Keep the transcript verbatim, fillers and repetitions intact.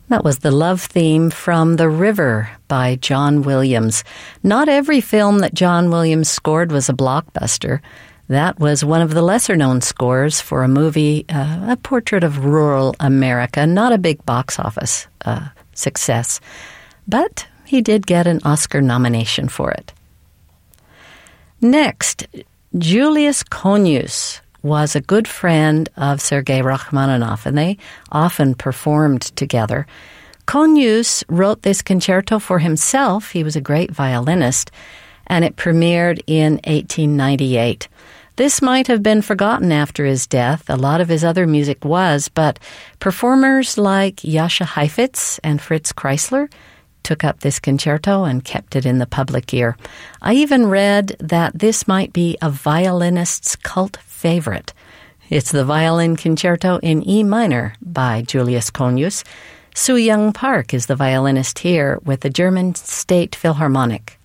That was the love theme from The River by John Williams. Not every film that John Williams scored was a blockbuster. That was one of the lesser-known scores for a movie, uh, a portrait of rural America, not a big box office uh, success. But he did get an Oscar nomination for it. Next, Julius Konius was a good friend of Sergei Rachmaninoff, and they often performed together. Konius wrote this concerto for himself. He was a great violinist, and it premiered in eighteen ninety-eight. This might have been forgotten after his death. A lot of his other music was, but performers like Jascha Heifetz and Fritz Kreisler took up this concerto and kept it in the public ear. I even read that this might be a violinist's cult favorite. It's the Violin Concerto in E minor by Julius Konius. Soo Young Park is the violinist here with the German State Philharmonic.